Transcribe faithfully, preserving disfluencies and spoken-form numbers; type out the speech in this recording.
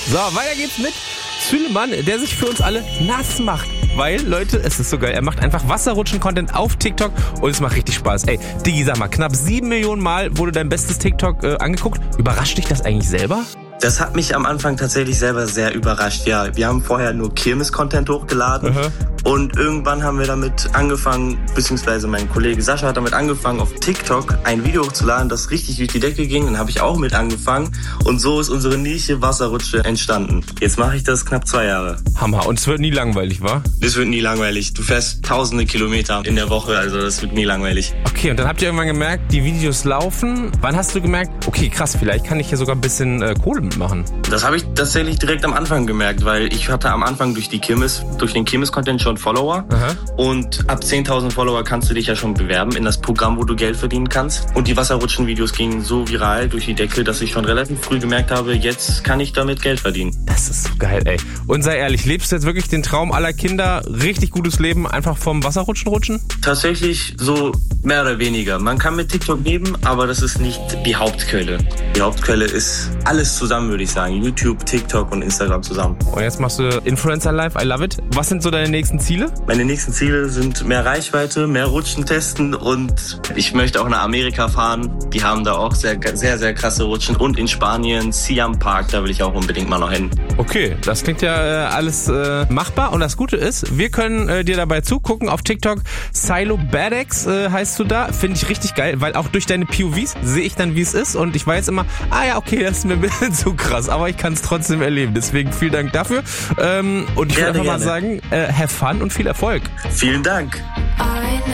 So, weiter geht's mit Süleyman, der sich für uns alle nass macht. Weil, Leute, es ist so geil, er macht einfach Wasserrutschen-Content auf TikTok und es macht richtig Spaß. Ey, Digi, sag mal, knapp sieben Millionen Mal wurde dein bestes TikTok äh, angeguckt. Überrascht dich das eigentlich selber? Das hat mich am Anfang tatsächlich selber sehr überrascht, ja. Wir haben vorher nur Kirmes-Content hochgeladen. Aha. Und irgendwann haben wir damit angefangen, beziehungsweise mein Kollege Sascha hat damit angefangen, auf TikTok ein Video hochzuladen, das richtig durch die Decke ging. Dann habe ich auch mit angefangen und so ist unsere Nische Wasserrutsche entstanden. Jetzt mache ich das knapp zwei Jahre. Hammer. Und es wird nie langweilig, wa? Es wird nie langweilig. Du fährst tausende Kilometer in der Woche, also das wird nie langweilig. Okay, und dann habt ihr irgendwann gemerkt, die Videos laufen. Wann hast du gemerkt, okay, krass, vielleicht kann ich hier sogar ein bisschen äh, Kohle mitmachen? Das habe ich tatsächlich direkt am Anfang gemerkt, weil ich hatte am Anfang durch die Kirmes, durch den Kirmes-Content schon Follower. Aha. Und ab zehntausend Follower kannst du dich ja schon bewerben in das Programm, wo du Geld verdienen kannst. Und die Wasserrutschen-Videos gingen so viral durch die Decke, dass ich schon relativ früh gemerkt habe, jetzt kann ich damit Geld verdienen. Das ist so geil, ey. Und sei ehrlich, lebst du jetzt wirklich den Traum aller Kinder, richtig gutes Leben, einfach vom Wasserrutschen rutschen? Tatsächlich so mehr oder weniger. Man kann mit TikTok leben, aber das ist nicht die Hauptquelle. Die Hauptquelle ist alles zusammen, würde ich sagen. YouTube, TikTok und Instagram zusammen. Und jetzt machst du Influencer Live, I love it. Was sind so deine nächsten Ziele? Meine nächsten Ziele sind mehr Reichweite, mehr Rutschen testen und ich möchte auch nach Amerika fahren. Die haben da auch sehr, sehr, sehr krasse Rutschen. Und in Spanien, Siam Park, da will ich auch unbedingt mal noch hin. Okay, das klingt ja äh, alles äh, machbar. Und das Gute ist, wir können äh, dir dabei zugucken auf TikTok. Silo Badex äh, heißt du da. Finde ich richtig geil, weil auch durch deine P O Vs sehe ich dann, wie es ist. Und ich weiß immer, ah ja, okay, das ist mir ein bisschen zu krass. Aber ich kann es trotzdem erleben. Deswegen vielen Dank dafür. Ähm, und ich würde einfach mal sagen, äh, have fun und viel Erfolg. Vielen Dank.